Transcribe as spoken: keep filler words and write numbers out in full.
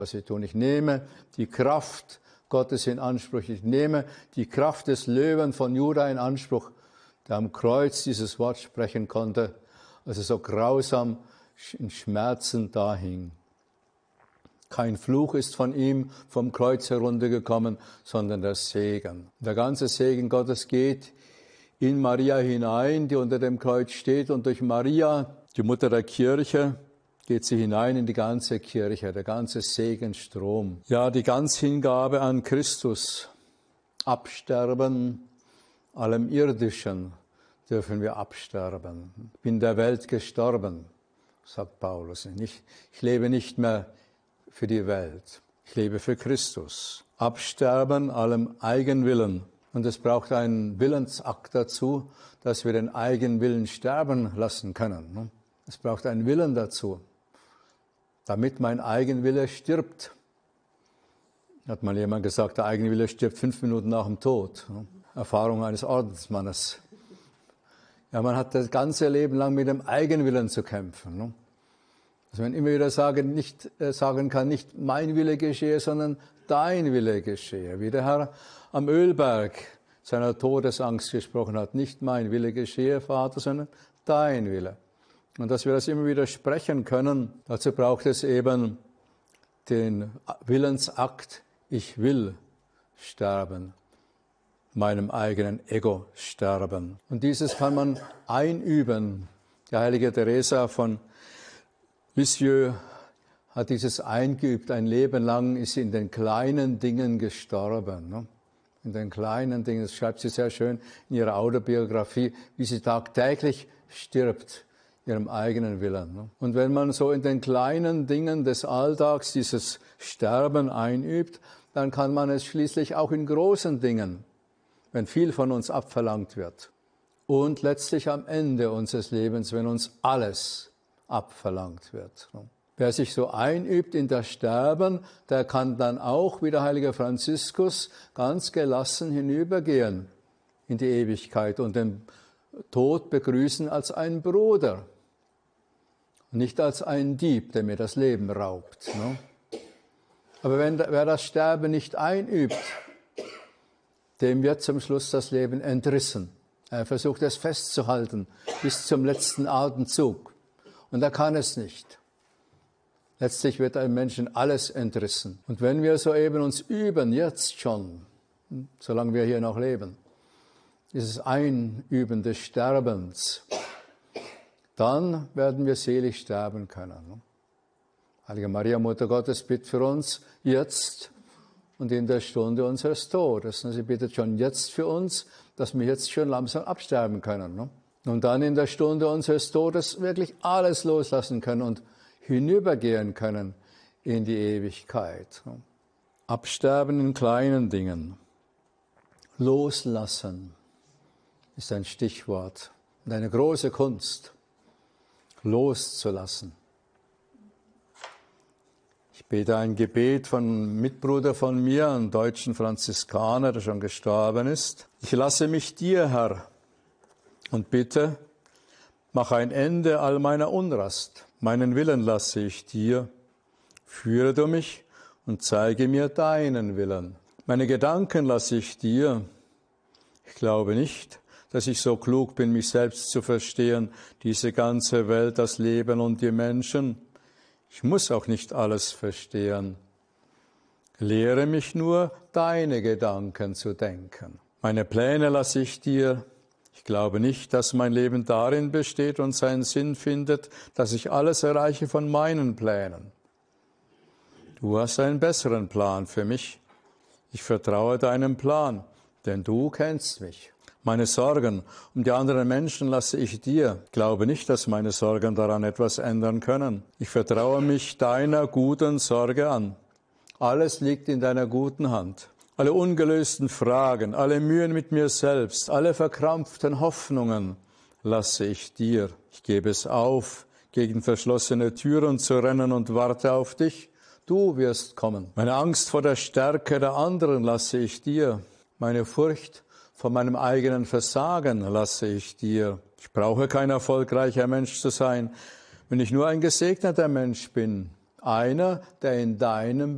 was wir tun. Ich nehme die Kraft Gottes in Anspruch. Ich nehme die Kraft des Löwen von Juda in Anspruch, der am Kreuz dieses Wort sprechen konnte, als er so grausam in Schmerzen dahing. Kein Fluch ist von ihm vom Kreuz heruntergekommen, sondern der Segen. Der ganze Segen Gottes geht in Maria hinein, die unter dem Kreuz steht, und durch Maria, die Mutter der Kirche, geht sie hinein in die ganze Kirche, der ganze Segenstrom. Ja, die Ganzhingabe an Christus, absterben, allem Irdischen dürfen wir absterben. Ich bin der Welt gestorben, sagt Paulus. Ich, ich lebe nicht mehr für die Welt, ich lebe für Christus. Absterben, allem Eigenwillen. Und es braucht einen Willensakt dazu, dass wir den Eigenwillen sterben lassen können. Es braucht einen Willen dazu, damit mein Eigenwille stirbt. Hat mal jemand gesagt, der Eigenwille stirbt fünf Minuten nach dem Tod. Erfahrung eines Ordensmannes. Ja, man hat das ganze Leben lang mit dem Eigenwillen zu kämpfen. Dass man immer wieder sagen, nicht, äh, sagen kann, nicht mein Wille geschehe, sondern dein Wille geschehe. Wie der Herr am Ölberg seiner Todesangst gesprochen hat. Nicht mein Wille geschehe, Vater, sondern dein Wille. Und dass wir das immer wieder sprechen können, dazu braucht es eben den Willensakt, ich will sterben, meinem eigenen Ego sterben. Und dieses kann man einüben. Die heilige Teresa von Lisieux hat dieses eingeübt. Ein Leben lang ist sie in den kleinen Dingen gestorben. Ne? In den kleinen Dingen, das schreibt sie sehr schön in ihrer Autobiografie, wie sie tagtäglich stirbt, ihrem eigenen Willen. Ne? Und wenn man so in den kleinen Dingen des Alltags dieses Sterben einübt, dann kann man es schließlich auch in großen Dingen, wenn viel von uns abverlangt wird. Und letztlich am Ende unseres Lebens, wenn uns alles abverlangt wird. Wer sich so einübt in das Sterben, der kann dann auch, wie der heilige Franziskus, ganz gelassen hinübergehen in die Ewigkeit und den Tod begrüßen als einen Bruder, nicht als einen Dieb, der mir das Leben raubt. Ne? Aber wenn, wer das Sterben nicht einübt, dem wird zum Schluss das Leben entrissen. Er versucht es festzuhalten bis zum letzten Atemzug. Und er kann es nicht. Letztlich wird einem Menschen alles entrissen. Und wenn wir soeben uns üben, jetzt schon, solange wir hier noch leben, dieses Einüben des Sterbens, dann werden wir selig sterben können. Heilige Maria, Mutter Gottes, bitte für uns jetzt und in der Stunde unseres Todes. Sie bittet schon jetzt für uns, dass wir jetzt schon langsam absterben können. Und dann in der Stunde unseres Todes wirklich alles loslassen können und hinübergehen können in die Ewigkeit. Absterben in kleinen Dingen. Loslassen ist ein Stichwort und eine große Kunst, loszulassen. Ich bete ein Gebet von einem Mitbruder von mir, einem deutschen Franziskaner, der schon gestorben ist. Ich lasse mich dir, Herr, und bitte, mach ein Ende all meiner Unrast. Meinen Willen lasse ich dir. Führe du mich und zeige mir deinen Willen. Meine Gedanken lasse ich dir. Ich glaube nicht, dass ich so klug bin, mich selbst zu verstehen, diese ganze Welt, das Leben und die Menschen. Ich muss auch nicht alles verstehen. Lehre mich nur, deine Gedanken zu denken. Meine Pläne lasse ich dir. Ich glaube nicht, dass mein Leben darin besteht und seinen Sinn findet, dass ich alles erreiche von meinen Plänen. Du hast einen besseren Plan für mich. Ich vertraue deinem Plan, denn du kennst mich. Meine Sorgen um die anderen Menschen lasse ich dir. Ich glaube nicht, dass meine Sorgen daran etwas ändern können. Ich vertraue mich deiner guten Sorge an. Alles liegt in deiner guten Hand. Alle ungelösten Fragen, alle Mühen mit mir selbst, alle verkrampften Hoffnungen lasse ich dir. Ich gebe es auf, gegen verschlossene Türen zu rennen und warte auf dich. Du wirst kommen. Meine Angst vor der Stärke der anderen lasse ich dir. Meine Furcht vor meinem eigenen Versagen lasse ich dir. Ich brauche kein erfolgreicher Mensch zu sein, wenn ich nur ein gesegneter Mensch bin. Einer, der in deinem